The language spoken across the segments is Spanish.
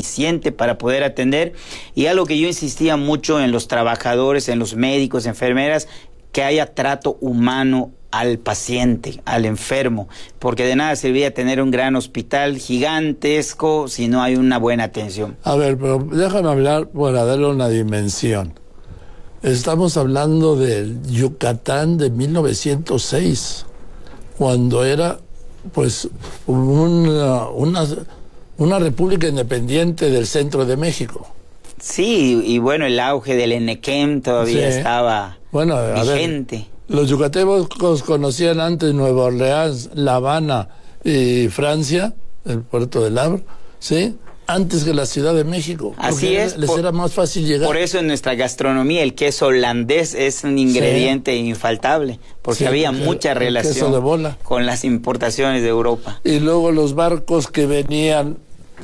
eficiente para poder atender. Y algo que yo insistía mucho en los trabajadores, en los médicos, enfermeras, que haya trato humano al paciente, al enfermo, porque de nada serviría tener un gran hospital gigantesco si no hay una buena atención. A ver, pero déjame hablar para darle una dimensión. Estamos hablando del Yucatán de 1906, cuando era pues una república independiente del centro de México. Sí, y bueno, el auge del Enequem todavía estaba vigente. A ver, los yucatecos conocían antes Nueva Orleans, La Habana y Francia, el puerto del Havre, ¿sí?, antes que la Ciudad de México. Así es. Les era más fácil llegar. Por eso en nuestra gastronomía el queso holandés es un ingrediente infaltable, porque había mucha relación de bola con las importaciones de Europa. Y luego los barcos que venían,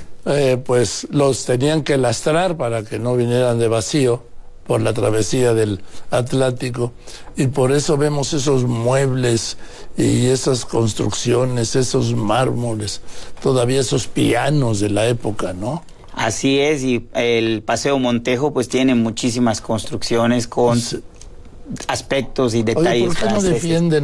pues los tenían que lastrar para que no vinieran de vacío por la travesía del Atlántico, y por eso vemos esos muebles y esas construcciones, esos mármoles, todavía esos pianos de la época, ¿no? Así es, y el Paseo Montejo pues tiene muchísimas construcciones con aspectos y detalles. Oye, ¿por qué no defienden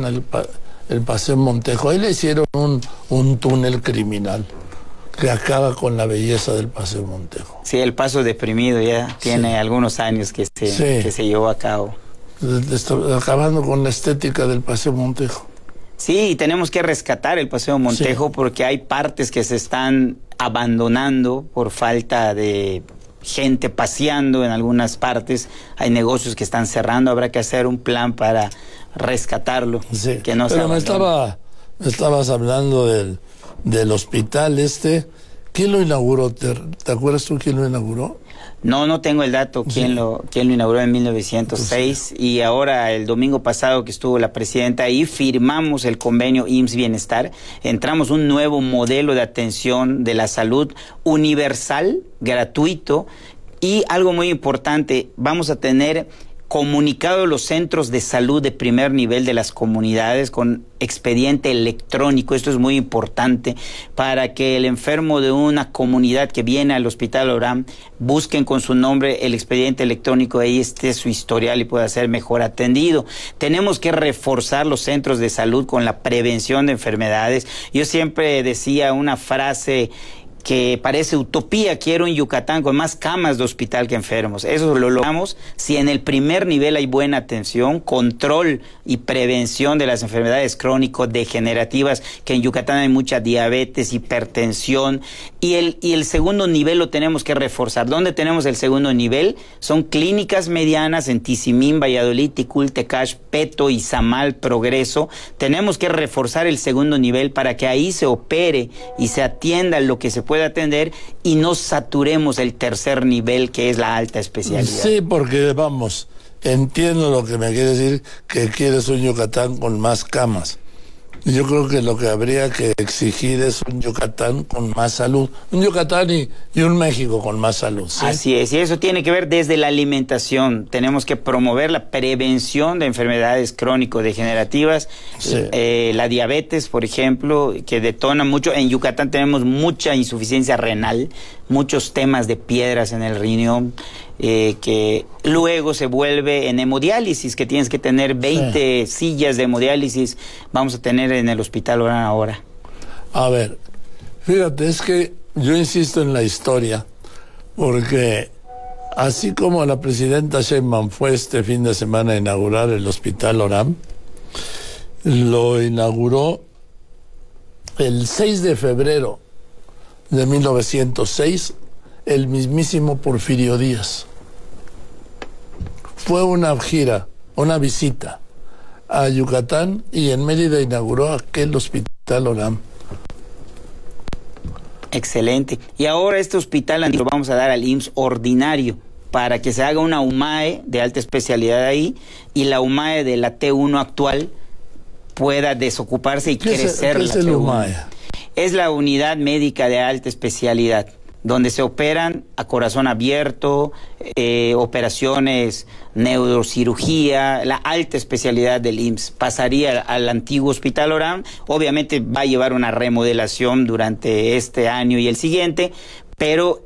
el Paseo Montejo? Ahí le hicieron un túnel criminal que acaba con la belleza del Paseo Montejo. Sí, el Paso Deprimido ya tiene algunos años que se llevó a cabo. Está acabando con la estética del Paseo Montejo. Sí, y tenemos que rescatar el Paseo Montejo porque hay partes que se están abandonando por falta de gente paseando en algunas partes. Hay negocios que están cerrando, habrá que hacer un plan para rescatarlo. Sí, que no pero me estabas hablando del hospital ¿Quién lo inauguró? ¿Te acuerdas tú quién lo inauguró? No tengo el dato quién lo inauguró en 1906, y ahora el domingo pasado que estuvo la presidenta ahí, firmamos el convenio IMSS Bienestar, entramos un nuevo modelo de atención de la salud universal, gratuito, y algo muy importante, vamos a tener comunicado los centros de salud de primer nivel de las comunidades con expediente electrónico. Esto es muy importante para que el enfermo de una comunidad que viene al Hospital Orán busquen con su nombre el expediente electrónico, ahí esté su historial y pueda ser mejor atendido. Tenemos que reforzar los centros de salud con la prevención de enfermedades. Yo siempre decía una frase que parece utopía: quiero un Yucatán con más camas de hospital que enfermos. Eso lo logramos si en el primer nivel hay buena atención, control y prevención de las enfermedades crónico-degenerativas, que en Yucatán hay mucha diabetes, hipertensión, y el segundo nivel lo tenemos que reforzar. ¿Dónde tenemos el segundo nivel? Son clínicas medianas en Tizimín, Valladolid, Ticul, Tecash, Peto, Izamal, Progreso. Tenemos que reforzar el segundo nivel para que ahí se opere y se atienda lo que se puede atender y no saturemos el tercer nivel, que es la alta especialidad. Sí, porque vamos, entiendo lo que me quiere decir, que quieres un Yucatán con más camas. Yo creo que lo que habría que exigir es un Yucatán con más salud, un Yucatán y un México con más salud, ¿sí? Así es, y eso tiene que ver desde la alimentación. Tenemos que promover la prevención de enfermedades crónico-degenerativas, la diabetes, por ejemplo, que detona mucho. En Yucatán tenemos mucha insuficiencia renal, muchos temas de piedras en el riñón, que luego se vuelve en hemodiálisis, que tienes que tener 20 sillas de hemodiálisis, vamos a tener en el Hospital Orán ahora. A ver, fíjate, es que yo insisto en la historia, porque así como la presidenta Sheinbaum fue este fin de semana a inaugurar el Hospital Orán, lo inauguró el 6 de febrero de 1906 el mismísimo Porfirio Díaz. Fue una gira, una visita a Yucatán, y en Mérida inauguró aquel Hospital Orán. Excelente. Y ahora este hospital lo vamos a dar al IMSS ordinario, para que se haga una UMAE de alta especialidad ahí, y la UMAE de la T1 actual pueda desocuparse y crecer. ¿Qué es el UMAE? Es la unidad médica de alta especialidad, donde se operan a corazón abierto, operaciones, neurocirugía, la alta especialidad del IMSS. Pasaría al antiguo Hospital Orán. Obviamente va a llevar una remodelación durante este año y el siguiente, pero